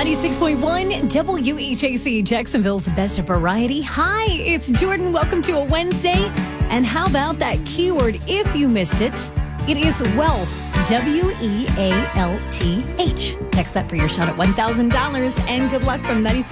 96.1 WHAC, Jacksonville's best of variety. Hi, it's Jordan. Welcome to a Wednesday. And how about that keyword if you missed it? It is wealth, WEALTH. Text that for your shot at $1,000 and good luck from 96.